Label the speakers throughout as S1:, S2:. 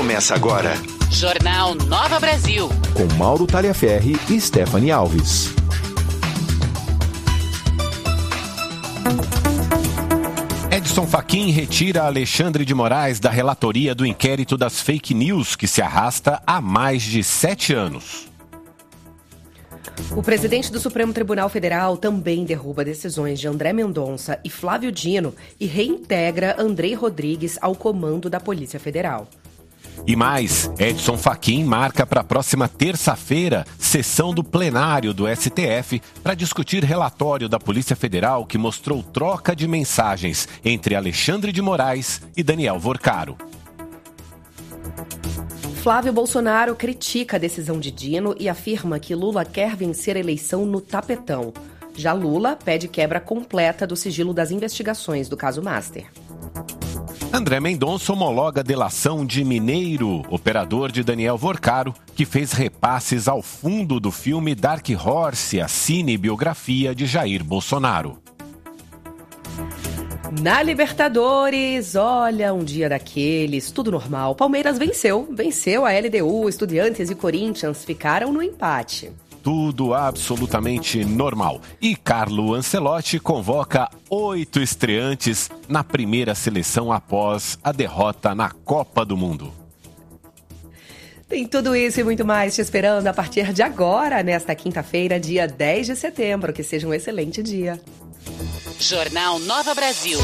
S1: Começa agora.
S2: Jornal Nova Brasil.
S3: Com Mauro Taliaferri e Stephanie Alves.
S4: Edson Fachin retira Alexandre de Moraes da relatoria do inquérito das fake news que se arrasta há mais de 7 anos.
S5: O presidente do Supremo Tribunal Federal também derruba decisões de André Mendonça e Flávio Dino e reintegra Andrei Rodrigues ao comando da Polícia Federal.
S4: E mais, Edson Fachin marca para a próxima terça-feira sessão do plenário do STF para discutir relatório da Polícia Federal que mostrou troca de mensagens entre Alexandre de Moraes e Daniel Vorcaro.
S5: Flávio Bolsonaro critica a decisão de Dino e afirma que Lula quer vencer a eleição no tapetão. Já Lula pede quebra completa do sigilo das investigações do caso Master.
S4: André Mendonça homologa a delação de Mineiro, operador de Daniel Vorcaro, que fez repasses ao fundo do filme Dark Horse, a cinebiografia de Jair Bolsonaro.
S5: Na Libertadores, olha, um dia daqueles, tudo normal. Palmeiras venceu a LDU, Estudiantes e Corinthians ficaram no empate.
S4: Tudo absolutamente normal. E Carlo Ancelotti convoca 8 estreantes na primeira seleção após a derrota na Copa do Mundo.
S5: Tem tudo isso e muito mais te esperando a partir de agora, nesta quinta-feira, dia 10 de setembro. Que seja um excelente dia.
S2: Jornal Nova Brasil.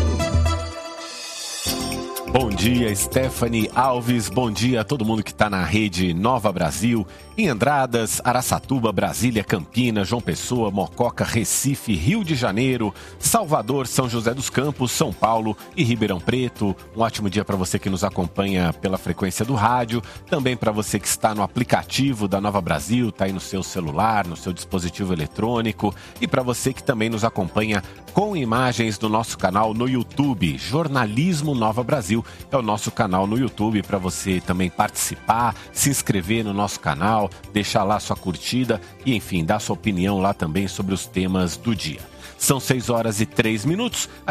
S4: Bom dia, Stephanie Alves. Bom dia a todo mundo que está na rede Nova Brasil, em Andradas, Araçatuba, Brasília, Campinas, João Pessoa, Mococa, Recife, Rio de Janeiro, Salvador, São José dos Campos, São Paulo e Ribeirão Preto. Um ótimo dia para você que nos acompanha pela frequência do rádio, também para você que está no aplicativo da Nova Brasil, está aí no seu celular, no seu dispositivo eletrônico, e para você que também nos acompanha com imagens do nosso canal no YouTube, Jornalismo Nova Brasil. É o nosso canal no YouTube para você também participar, se inscrever no nosso canal, deixar lá sua curtida e, enfim, dar sua opinião lá também sobre os temas do dia. São 6 horas e 3 minutos.